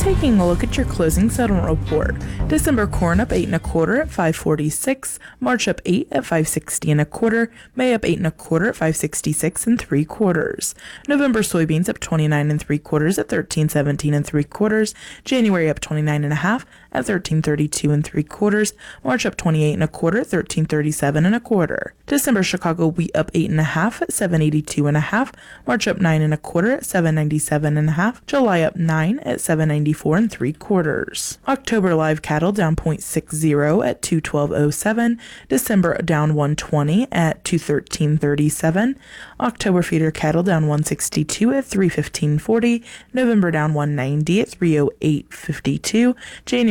Taking a look at your closing settlement report. December corn up 8 1/4 at $5.46, March up 8 at $5.60 1/4, May up 8 1/4 at $5.66 3/4. November soybeans up 29 3/4 at $13.17 3/4, January up 29 1/2 at $13.32 3/4, March up 28 1/4 at $13.37 1/4. December Chicago wheat up 8 1/2 at $7.82 1/2, March up 9 1/4 at $7.97 1/2, July up 9 at $7.94 3/4. October live cattle down 0.60 at $212.07, December down 120 at $213.37, October feeder cattle down 162 at $315.40, November down 190 at $308.52, January